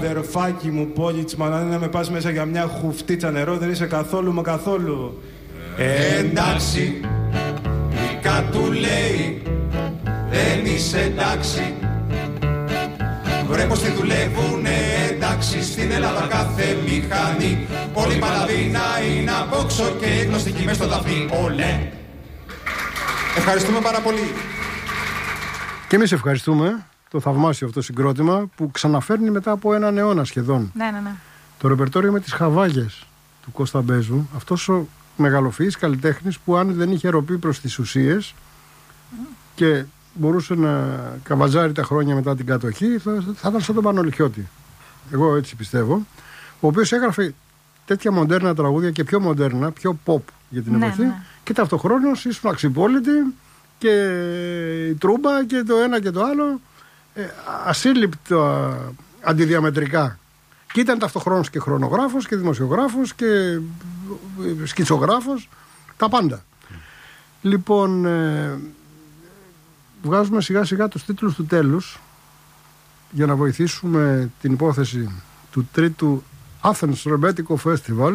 Αδερφάκι μου, πόλη της μανάνε να με πας μέσα για μια χουφτίτσα νερό, δεν είσαι καθόλου μα καθόλου. Εντάξει, Μίκα του λέει, δεν είσαι εντάξει. Βρε πως τη δουλεύουνε εντάξει στην Ελλάδα κάθε μηχανή. Όλη η παλαβίνα είναι απόξω και γνωστική μες στο δαφνί. Ολέ! Ευχαριστούμε πάρα πολύ. Και εμείς ευχαριστούμε το θαυμάσιο αυτό συγκρότημα που ξαναφέρνει μετά από έναν αιώνα σχεδόν. Ναι. Το ρεπερτόριο με τις χαβάγες του Κώστα Μπέζου, αυτός ο μεγαλοφυής καλλιτέχνης που αν δεν είχε ροπή προς τις ουσίες και μπορούσε να καβατζάρει τα χρόνια μετά την κατοχή, θα ήταν σαν τον Πανολιχιώτη. Εγώ έτσι πιστεύω. Ο οποίος έγραφε τέτοια μοντέρνα τραγούδια και πιο μοντέρνα, πιο pop για την εποχή, και ταυτοχρόνως ήσουν αξιπόλητη και η τρούμπα και το ένα και το άλλο ασύλληπτα αντιδιαμετρικά. Και ήταν ταυτοχρόνως και χρονογράφος και δημοσιογράφος και σκητσογράφος, τα πάντα. Λοιπόν, βγάζουμε σιγά σιγά τους τίτλους του τέλους για να βοηθήσουμε την υπόθεση του τρίτου Athens Rebetiko Festival.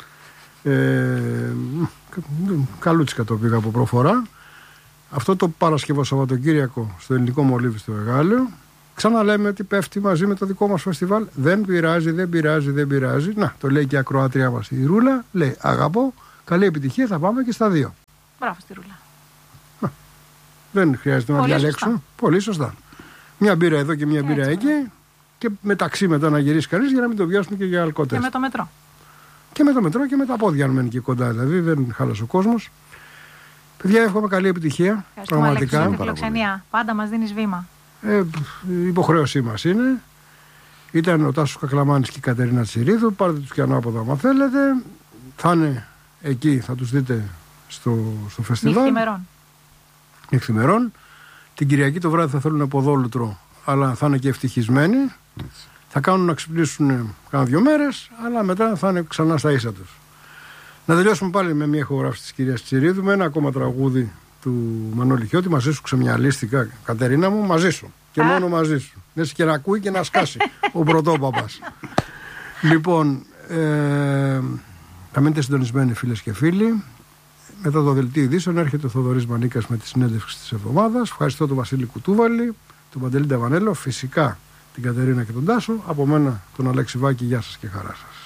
Καλούτσικα το πήγα από προφορά. Αυτό το Παρασκευό Σαββατοκύριακο στο Ελληνικό Μολύβι στο Εγάλεο. Ξαναλέμε ότι πέφτει μαζί με το δικό μας φεστιβάλ. Δεν πειράζει. Να, το λέει και η ακροάτριά μας η Ρούλα. Λέει αγαπώ, καλή επιτυχία, θα πάμε και στα δύο. Μπράβο στη Ρούλα. Δεν χρειάζεται να διαλέξω. Σωστά. Πολύ σωστά. Μια μπύρα εδώ και μια μπύρα εκεί. Και μεταξύ μετά να γυρίσει κανείς για να μην το βιάσουμε και για αλκοτές. Και με το μετρό. Και με το μετρό και με τα πόδια, αν μένει και κοντά. Δηλαδή δεν χάλασε ο κόσμος. Παιδιά, εύχομαι καλή επιτυχία. Πραγματικά. Για τη φιλοξενία. Πάντα μας δίνεις βήμα. Η υποχρέωσή μας είναι. Ήταν ο Τάσος Κακλαμάνης και η Κατερίνα Τσιρίδου. Πάρτε τους και ανάποδα, άμα θέλετε. Θα είναι εκεί, θα τους δείτε στο φεστιβάλ. Νυχθημερών. Την Κυριακή το βράδυ θα θέλουν ποδόλουτρο, αλλά θα είναι και ευτυχισμένοι. Θα κάνουν να ξυπνήσουν κάνα 2 μέρες, αλλά μετά θα είναι ξανά στα ίσα τους. Να τελειώσουμε πάλι με μια ηχογράφηση της κυρίας Τσιρίδου, με ένα ακόμα τραγούδι του Μανώλη Χιώτη. Μαζί σου ξεμιαλίστηκα, Κατερίνα μου, μαζί σου. Και μόνο μαζί σου. Δεν και να ακούει και να σκάσει ο πρωτόπαπας. Λοιπόν, θα μείνετε συντονισμένοι, φίλες και φίλοι. Μετά το δελτίο ειδήσεων έρχεται ο Θοδωρής Μανίκας με τη συνέντευξη της εβδομάδας. Ευχαριστώ τον Βασίλη Κουτούβαλη, τον Παντελή Νταβανέλο, φυσικά την Κατερίνα και τον Τάσο. Από μένα τον Αλέξη Βάκη, γεια σας και χαρά σας.